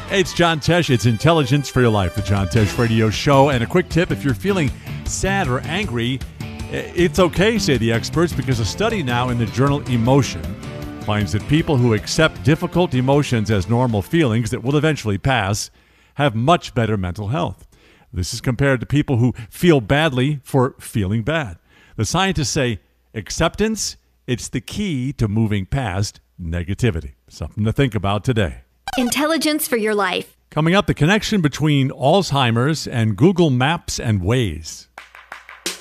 Hey, it's John Tesh. It's Intelligence for Your Life, the John Tesh Radio Show. And a quick tip, if you're feeling sad or angry, it's okay, say the experts, because a study now in the journal Emotion finds that people who accept difficult emotions as normal feelings that will eventually pass have much better mental health. This is compared to people who feel badly for feeling bad. The scientists say acceptance, it's the key to moving past negativity. Something to think about today. Intelligence for Your Life. Coming up, the connection between Alzheimer's and Google Maps and Waze.